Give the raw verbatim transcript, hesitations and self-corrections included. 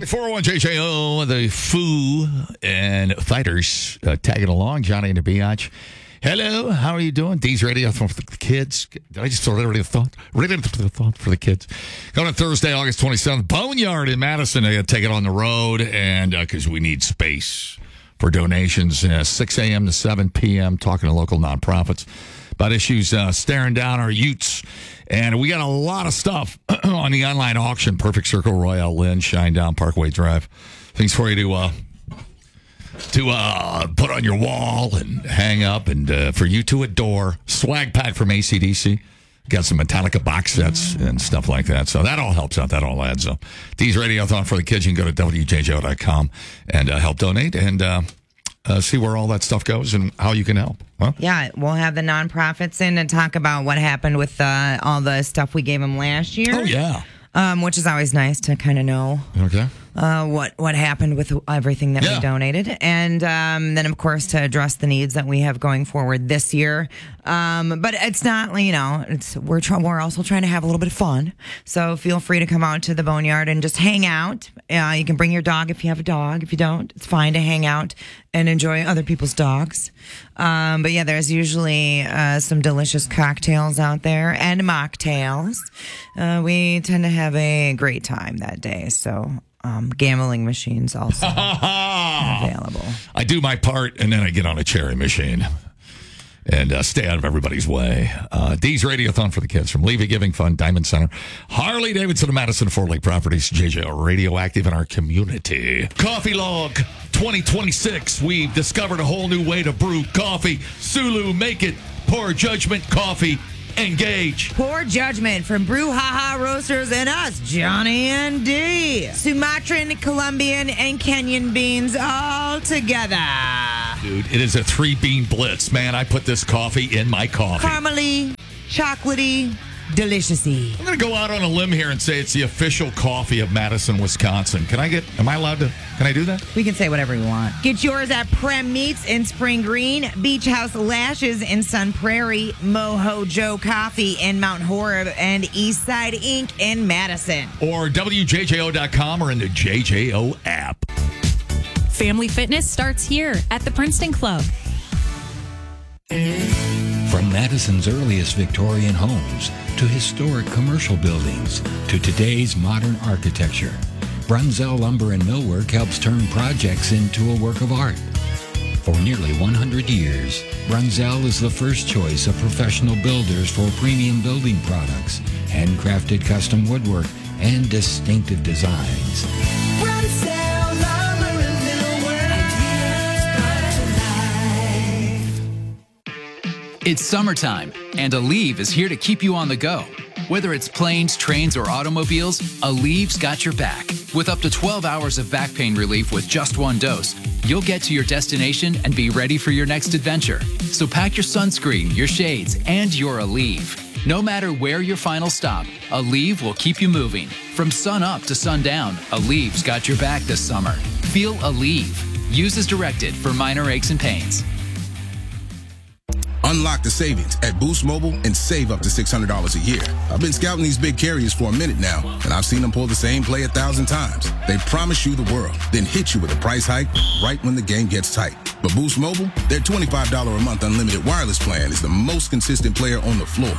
four oh one J J O, the Foo and Fighters uh, tagging along. Johnny and the Biatch. Hello, how are you doing? D's Radio for the kids. Did I just throw radio thought? Radio thought for the kids. Going on Thursday, August twenty-seventh, Boneyard in Madison. They got to take it on the road, and because uh, we need space for donations, uh, six a.m. to seven p.m., talking to local nonprofits about issues uh, staring down our youths. And we got a lot of stuff on the online auction. Perfect Circle, Royale Lynn, Shinedown, Parkway Drive. Things for you to uh, to uh, put on your wall and hang up, and uh, for you to adore. Swag pack from A C D C. Got some Metallica box sets and stuff like that. So that all helps out. That all adds up. D's Radiothon for the kids. You can go to W J J O dot com and uh, help donate and uh, uh, see where all that stuff goes and how you can help. Huh? Yeah, we'll have the nonprofits in and talk about what happened with uh, all the stuff we gave them last year. Oh, yeah. Um, which is always nice to kind of know. Okay. Uh, what what happened with everything that yeah. we donated, and um, then of course to address the needs that we have going forward this year. Um, but it's not, you know, it's we're try- we're also trying to have a little bit of fun. So feel free to come out to the Boneyard and just hang out. Uh, you can bring your dog if you have a dog. If you don't, it's fine to hang out and enjoy other people's dogs. Um, but yeah, there's usually uh, some delicious cocktails out there and mocktails. Uh, we tend to have a great time that day. So. Um, gambling machines also available. I do my part, and then I get on a cherry machine and uh, stay out of everybody's way. Uh, D's Radiothon for the kids from Levy Giving Fund, Diamond Center, Harley Davidson of Madison, Fort Lake Properties, J J O Radioactive in our community. Coffee Log twenty twenty-six. We've discovered a whole new way to brew coffee. Sulu, make it. Poor Judgment Coffee. Engage. Poor Judgment from Brouhaha Roasters and us, Johnny and D. Sumatran, Colombian, and Kenyan beans all together. Dude, it is a three-bean blitz. Man, I put this coffee in my coffee. Caramely, chocolatey, deliciousy. I'm going to go out on a limb here and say it's the official coffee of Madison, Wisconsin. Can I get, am I allowed to, can I do that? We can say whatever we want. Get yours at Prem Meats in Spring Green, Beach House Lashes in Sun Prairie, Moho Joe Coffee in Mount Horeb, and Eastside Incorporated in Madison. Or W J J O dot com or in the J J O app. Family fitness starts here at the Princeton Club. From Madison's earliest Victorian homes to historic commercial buildings to today's modern architecture, Brunzell Lumber and Millwork helps turn projects into a work of art. For nearly one hundred years, Brunzell is the first choice of professional builders for premium building products, handcrafted custom woodwork, and distinctive designs. Brunzell Lumber and Millwork. It's summertime, and Aleve is here to keep you on the go. Whether it's planes, trains, or automobiles, Aleve's got your back. With up to twelve hours of back pain relief with just one dose, you'll get to your destination and be ready for your next adventure. So pack your sunscreen, your shades, and your Aleve. No matter where your final stop, Aleve will keep you moving. From sun up to sundown, Aleve's got your back this summer. Feel Aleve. Use as directed for minor aches and pains. Unlock the savings at Boost Mobile and save up to six hundred dollars a year. I've been scouting these big carriers for a minute now, and I've seen them pull the same play a thousand times. They promise you the world, then hit you with a price hike right when the game gets tight. But Boost Mobile, their twenty-five dollars a month unlimited wireless plan is the most consistent player on the floor.